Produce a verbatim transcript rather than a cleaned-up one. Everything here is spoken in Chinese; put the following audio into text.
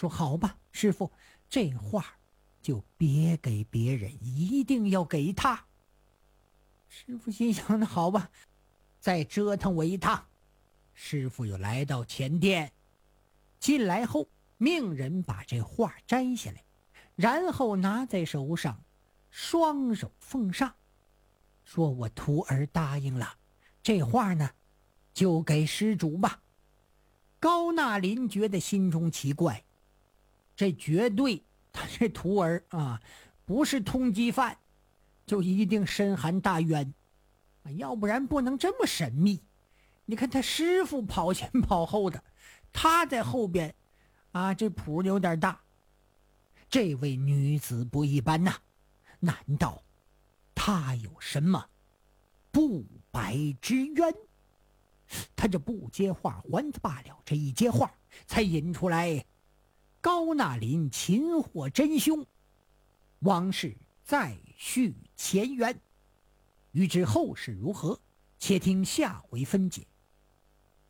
说好吧，师傅，这画就别给别人，一定要给他。师傅心想，那好吧，再折腾我一趟。师傅又来到前殿，进来后命人把这画摘下来，然后拿在手上，双手奉上，说我徒儿答应了，这画呢就给施主吧。高纳林觉得心中奇怪，这绝对他这徒儿啊不是通缉犯，就一定深含大冤，要不然不能这么神秘。你看他师傅跑前跑后的，他在后边啊，这谱有点大。这位女子不一般呐，难道她有什么不白之冤？他这不接话还罢了，这一接话才引出来高纳林擒获真凶，往事再续前缘。欲知后事如何，且听下回分解。